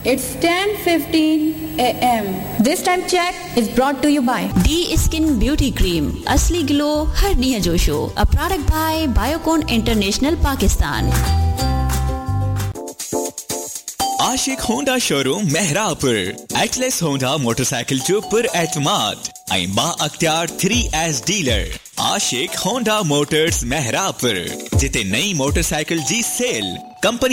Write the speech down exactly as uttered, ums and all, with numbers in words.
It's ten fifteen a m This time check is brought to you by D Skin Beauty Cream. असली glow हर निया जोशो. A product by Biocon International Pakistan. Ashique Honda showroom Mehrabpur Atlas Honda motorcycle जो पर एतमाद आई मां अख्तियार three S dealer आशिक Honda Motors Mehrabpur जिते नई motorcycle जी cell company